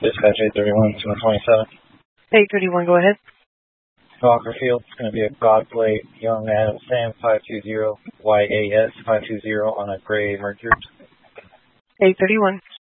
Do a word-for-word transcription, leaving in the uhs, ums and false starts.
Dispatch eight thirty-one, two twenty-seven. eight thirty-one, go ahead. Walker Field, it's going to be a Godblade Young Adam Sam five two zero Y A S five two zero on a gray Mercury. eight thirty-one.